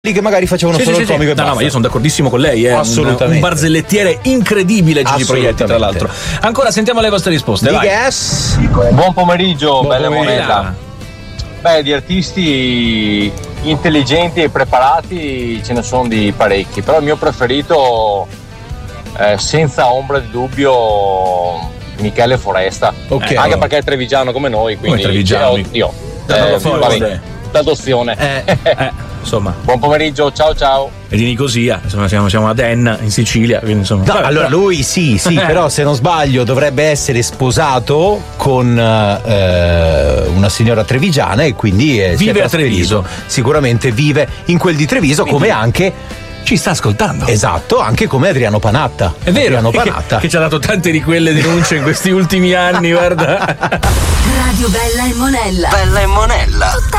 che magari facevano solo il comico e basta. No, ma io sono d'accordissimo con lei, assolutamente. Un barzellettiere incredibile, Gigi Proietti, tra l'altro. Ancora sentiamo le vostre risposte. Vai. Yes. Buon pomeriggio, bella moneta. Beh, di artisti intelligenti e preparati ce ne sono di parecchi, però il mio preferito senza ombra di dubbio Michele Foresta. Okay. Anche perché è trevigiano come noi, quindi oddio. L'adozione. Insomma. Buon pomeriggio, ciao. E di Nicosia, insomma, siamo ad Enna in Sicilia, quindi insomma. No, allora lui sì, però se non sbaglio dovrebbe essere sposato con una signora trevigiana e quindi vive a Treviso. Sicuramente vive in quel di Treviso, quindi, come anche ci sta ascoltando. Esatto, anche come Adriano Panatta. È vero, Adriano Panatta che ci ha dato tante di quelle denunce in questi ultimi anni, guarda. Radio Bella e Monella. Bella e Monella. Tutta